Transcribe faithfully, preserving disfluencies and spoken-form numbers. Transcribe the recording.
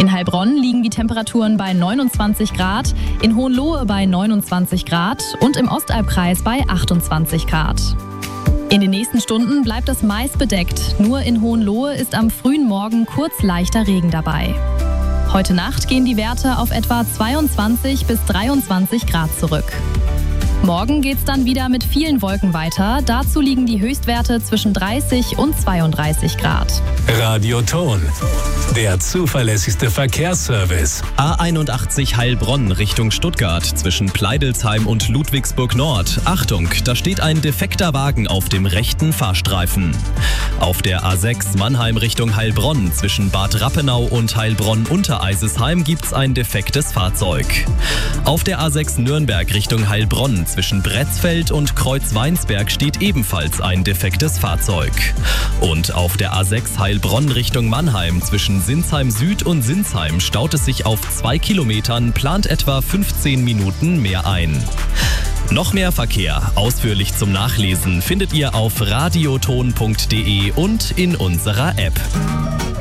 In Heilbronn liegen die Temperaturen bei neunundzwanzig Grad, in Hohenlohe bei neunundzwanzig Grad und im Ostalbkreis bei achtundzwanzig Grad. In den nächsten Stunden bleibt es meist bedeckt. Nur in Hohenlohe ist am frühen Morgen kurz leichter Regen dabei. Heute Nacht gehen die Werte auf etwa zweiundzwanzig bis dreiundzwanzig Grad zurück. Morgen geht's dann wieder mit vielen Wolken weiter. Dazu liegen die Höchstwerte zwischen dreißig und zweiunddreißig Grad. Radioton, der zuverlässigste Verkehrsservice. A einundachtzig Heilbronn Richtung Stuttgart zwischen Pleidelsheim und Ludwigsburg Nord. Achtung, da steht ein defekter Wagen auf dem rechten Fahrstreifen. Auf der A sechs Mannheim Richtung Heilbronn zwischen Bad Rappenau und Heilbronn-Untereisesheim gibt's ein defektes Fahrzeug. Auf der A sechs Nürnberg Richtung Heilbronn zwischen Bretzfeld und Kreuzweinsberg steht ebenfalls ein defektes Fahrzeug. Und auf der A sechs Heilbronn Richtung Mannheim zwischen Sinsheim Süd und Sinsheim staut es sich auf zwei Kilometern, plant etwa fünfzehn Minuten mehr ein. Noch mehr Verkehr, ausführlich zum Nachlesen, findet ihr auf radioton punkt de und in unserer App.